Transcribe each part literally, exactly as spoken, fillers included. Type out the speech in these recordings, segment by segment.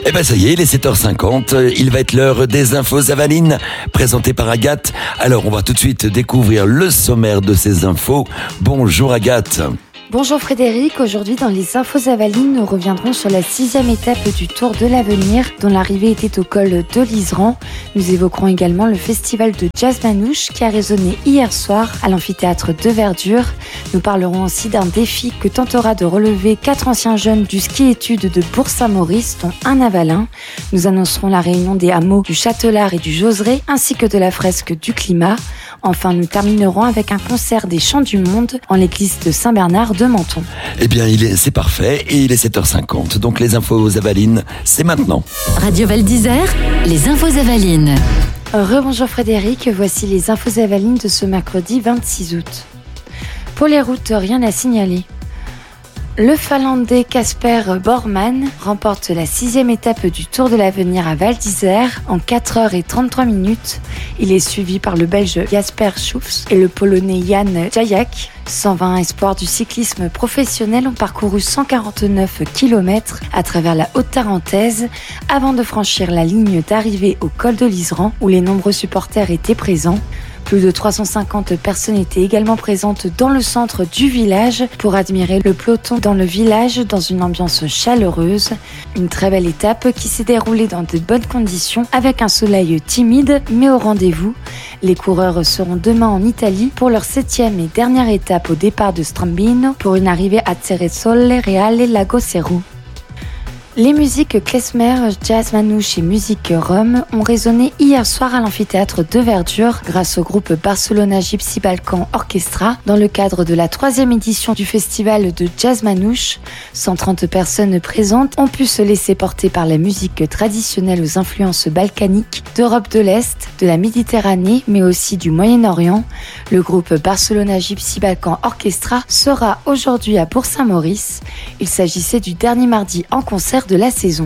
Eh ben ça y est, il est sept heures cinquante, il va être l'heure des infos Avalines, présentées par Agathe. Alors on va tout de suite découvrir le sommaire de ces infos. Bonjour Agathe. Bonjour Frédéric, aujourd'hui dans les infos Avalines, nous reviendrons sur la sixième étape du Tour de l'Avenir dont l'arrivée était au col de l'Iseran. Nous évoquerons également le festival de jazz manouche qui a résonné hier soir à l'amphithéâtre de Verdure. Nous parlerons aussi d'un défi que tentera de relever quatre anciens jeunes du ski-études de Bourg-Saint-Maurice, dont un avalin. Nous annoncerons la réunion des hameaux du Châtelard et du Joseraie ainsi que de la fresque du climat. Enfin, nous terminerons avec un concert des Chants du Monde en l'église de Saint-Bernard de Menton. Eh bien, il est, c'est parfait et il est sept heures cinquante. Donc les infos Avalines, c'est maintenant. Radio Val d'Isère, les infos Avalines. Rebonjour Frédéric, voici les infos Avalines de ce mercredi vingt-six août. Pour les routes, rien à signaler. Le Finlandais Kasper Borman remporte la sixième étape du Tour de l'Avenir à Val d'Isère en quatre heures trente-trois minutes. Il est suivi par le Belge Jasper Schoofs et le Polonais Jan Jajak. cent vingt espoirs du cyclisme professionnel ont parcouru cent quarante-neuf kilomètres à travers la Haute-Tarentaise avant de franchir la ligne d'arrivée au col de l'Iseran où les nombreux supporters étaient présents. Plus de trois cent cinquante personnes étaient également présentes dans le centre du village pour admirer le peloton dans le village dans une ambiance chaleureuse. Une très belle étape qui s'est déroulée dans de bonnes conditions avec un soleil timide mais au rendez-vous. Les coureurs seront demain en Italie pour leur septième et dernière étape au départ de Strambino pour une arrivée à Ceresole Reale Lago Seru. Les musiques klezmer, jazz manouche et musique rome ont résonné hier soir à l'amphithéâtre de Verdure grâce au groupe Barcelona Gypsy Balkan Orchestra dans le cadre de la troisième édition du festival de jazz manouche. cent trente personnes présentes ont pu se laisser porter par la musique traditionnelle aux influences balkaniques d'Europe de l'Est, de la Méditerranée mais aussi du Moyen-Orient. Le groupe Barcelona Gypsy Balkan Orchestra sera aujourd'hui à Bourg-Saint-Maurice. Il s'agissait du dernier mardi en concert de la saison.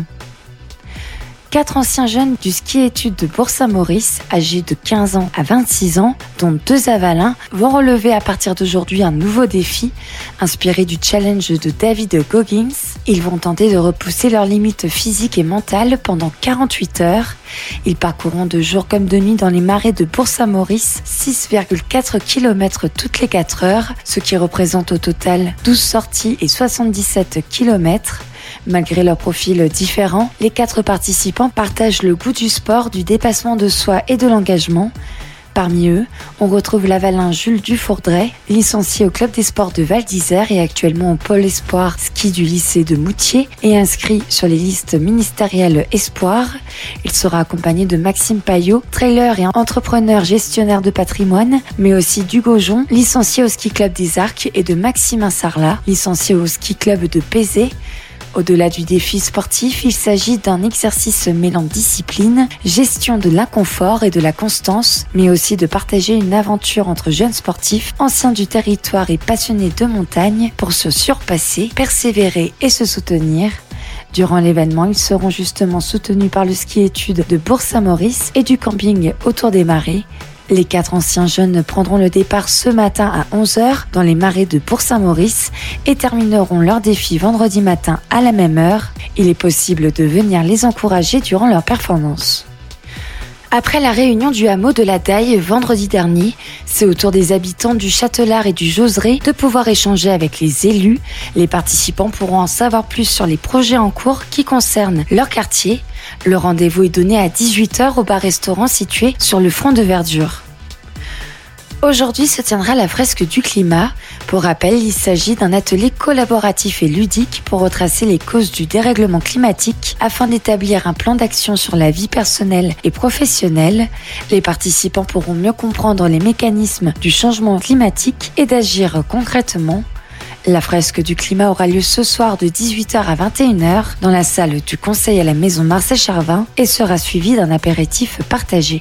Quatre anciens jeunes du ski-études de Bourg-Saint-Maurice, âgés de quinze ans à vingt-six ans, dont deux avalins, vont relever à partir d'aujourd'hui un nouveau défi. Inspiré du challenge de David Goggins, ils vont tenter de repousser leurs limites physiques et mentales pendant quarante-huit heures. Ils parcourront de jour comme de nuit dans les marais de Bourg-Saint-Maurice, six virgule quatre kilomètres toutes les quatre heures, ce qui représente au total douze sorties et soixante-dix-sept kilomètres. Malgré leurs profils différents, les quatre participants partagent le goût du sport, du dépassement de soi et de l'engagement. Parmi eux, on retrouve l'avalin Jules Dufourdray, licencié au Club des Sports de Val d'Isère et actuellement au Pôle Espoir Ski du lycée de Moutier et inscrit sur les listes ministérielles Espoir. Il sera accompagné de Maxime Payot, trailer et entrepreneur gestionnaire de patrimoine, mais aussi d'Hugo Jon, licencié au Ski Club des Arcs, et de Maximin Sarlat, licencié au Ski Club de Pézé. Au-delà du défi sportif, il s'agit d'un exercice mêlant discipline, gestion de l'inconfort et de la constance, mais aussi de partager une aventure entre jeunes sportifs, anciens du territoire et passionnés de montagne, pour se surpasser, persévérer et se soutenir. Durant l'événement, ils seront justement soutenus par le ski-études de Bourg-Saint-Maurice et du camping autour des marais. Les quatre anciens jeunes prendront le départ ce matin à onze heures dans les marais de Bourg-Saint-Maurice et termineront leur défi vendredi matin à la même heure. Il est possible de venir les encourager durant leur performance. Après la réunion du hameau de la Daille vendredi dernier, c'est au tour des habitants du Châtelard et du Joseraie de pouvoir échanger avec les élus. Les participants pourront en savoir plus sur les projets en cours qui concernent leur quartier. Le rendez-vous est donné à dix-huit heures au bar-restaurant situé sur le front de Verdure. Aujourd'hui se tiendra la fresque du climat. Pour rappel, il s'agit d'un atelier collaboratif et ludique pour retracer les causes du dérèglement climatique afin d'établir un plan d'action sur la vie personnelle et professionnelle. Les participants pourront mieux comprendre les mécanismes du changement climatique et d'agir concrètement. La fresque du climat aura lieu ce soir de dix-huit heures à vingt et une heures dans la salle du Conseil à la maison Marcel Charvin et sera suivie d'un apéritif partagé.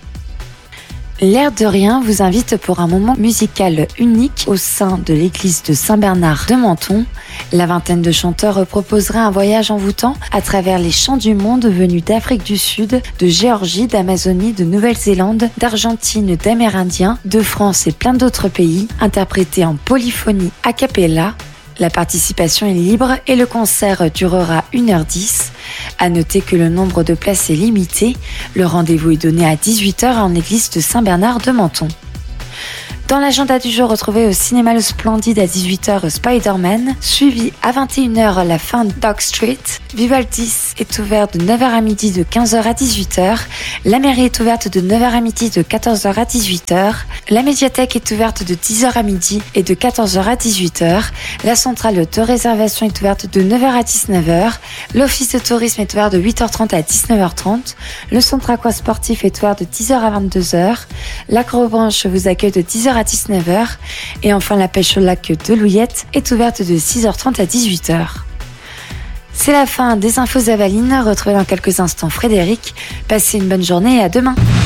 L'air de rien vous invite pour un moment musical unique au sein de l'église de Saint-Bernard de Menton. La vingtaine de chanteurs proposera un voyage envoûtant à travers les chants du monde venus d'Afrique du Sud, de Géorgie, d'Amazonie, de Nouvelle-Zélande, d'Argentine, d'Amérindiens, de France et plein d'autres pays, interprétés en polyphonie a cappella. La participation est libre et le concert durera une heure dix. À noter que le nombre de places est limité. Le rendez-vous est donné à dix-huit heures en l'église de Saint-Bernard de Menton. Dans l'agenda du jour, retrouvez au cinéma Le Splendide à dix-huit heures Spider-Man, suivi à vingt et une heures La Fin de Dog Street. Vivaldi est ouvert de neuf heures à midi, de quinze heures à dix-huit heures. La mairie est ouverte de neuf heures à midi, de quatorze heures à dix-huit heures. La médiathèque est ouverte de dix heures à midi et de quatorze heures à dix-huit heures. La centrale de réservation est ouverte de neuf heures à dix-neuf heures. L'office de tourisme est ouvert de huit heures trente à dix-neuf heures trente. Le centre aquasportif est ouvert de dix heures à vingt-deux heures. L'Acrobranche vous accueille de dix heures à dix-neuf heures. Et enfin, la pêche au lac de Louillette est ouverte de six heures trente à dix-huit heures. C'est la fin des infos Avaline. Retrouvez dans quelques instants Frédéric. Passez une bonne journée et à demain.